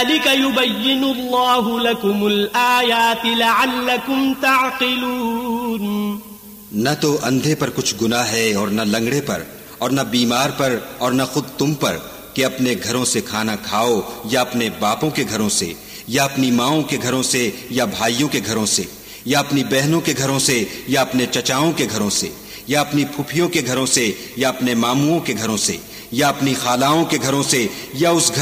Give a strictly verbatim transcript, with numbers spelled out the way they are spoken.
कज़ालिका युबय्यिनुल्लाहु लकुमुल आयाति लअल्लकुम तअक़िलून। न तो अंधे पर कुछ गुनाह है और न लंगड़े पर और न बीमार पर और न खुद तुम पर कि अपने घरों से खाना खाओ या अपने बापों के घरों से या अपनी माओं के घरों से या भाइयों के घरों से या अपनी बहनों के घरों से या अपने चचाओं के घरों से या अपनी फुफियों के घरों से या अपने मामुओं के घरों से या अपनी खालाओं के घरों से या उस घर